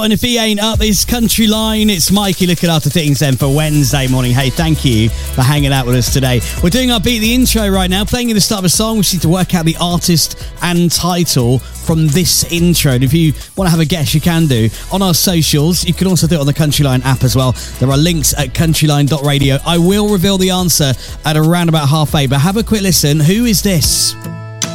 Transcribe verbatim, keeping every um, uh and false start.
And if he ain't up, it's Country Line. It's Mikey looking after things then for Wednesday morning. Hey, thank you for hanging out with us today. We're doing our Beat the Intro right now, playing you the start of a song. We just need to work out the artist and title from this intro. And if you want to have a guess, you can do on our socials. You can also do it on the Country Line app as well. There are links at countryline dot radio. I will reveal the answer at around about half eight, but have a quick listen. Who is this?